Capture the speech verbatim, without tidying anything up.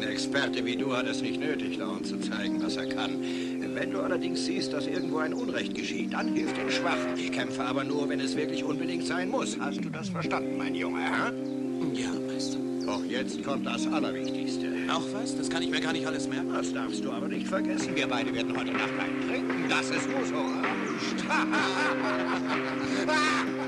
Ein Experte wie du hat es nicht nötig, Lauen zu zeigen, was er kann. Wenn du allerdings siehst, dass irgendwo ein Unrecht geschieht, dann hilf den Schwachen. Ich kämpfe aber nur, wenn es wirklich unbedingt sein muss. Hast du das verstanden, mein Junge, hä? Ja, Meister. Doch jetzt kommt das Allerwichtigste. Auch was? Das kann ich mir gar nicht alles merken. Das darfst du aber nicht vergessen. Wir beide werden heute Nacht einen trinken. Das ist Uso.